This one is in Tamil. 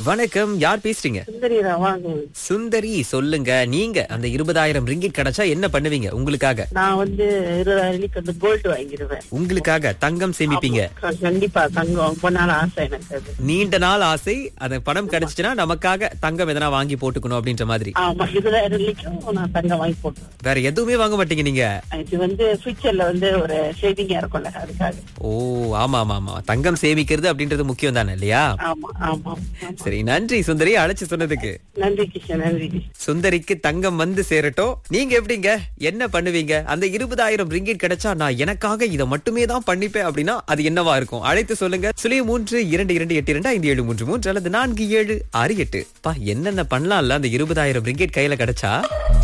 வணக்கம், யார் பேசுறீங்க? சுந்தரி ரவாங்க. சுந்தரி, சொல்லுங்க. நீங்க அந்த 20,000 ரிங்கிட் கிடைச்சா என்ன பண்ணுவீங்க? உங்களுக்காக நான் 20,000 கோல்டு வாங்கிடுவேன். உங்களுக்காக தங்கம் சேமிப்பீங்க. கண்டிப்பா தங்கம் ரொம்ப நாள் ஆசை எனக்கு அது. நீண்ட நாள் ஆசை. அந்த பணம் கிடைச்சுச்சுன்னா நமக்காக தங்கம் எதனா வாங்கி போட்டுக்கணும் அப்படின்ற மாதிரி. ஆமா, 20,000 நான் தங்கம் வாங்கி போட்டேன். வேற எதுவுமே வாங்க மாட்டீங்க நீங்க? இது ஃபியூச்சர்ல ஒரு சேவிங்கா இருக்கும்ல, அதுக்காக. ஓ, ஆமா ஆமா ஆமா, தங்கம் சேமிக்கிறது அப்படின்றது முக்கியம் தானே இல்லையா? ஆமா ஆமா. சரி, நன்றி சுந்தரி, அழைச்சு சொன்னதுக்கு. நன்றி கிஷன், நன்றி. சுந்தரிக்கு தங்கம் வந்து சேரட்டும். நீங்க எப்படிங்க, என்ன பண்ணுவீங்க? அந்த 20,000 ரிங்கிட் கிடைச்சா நான் எனக்காக இதை மட்டுமே தான் பண்ணிப்பேன் அப்படின்னா அது என்னவா இருக்கும்? அழைத்து சொல்லுங்க. 0322825733 அல்லது 4768. பா, என்னென்ன பண்ணலாம்ல அந்த 20,000 ரிங்கிட் கையில கிடைச்சா.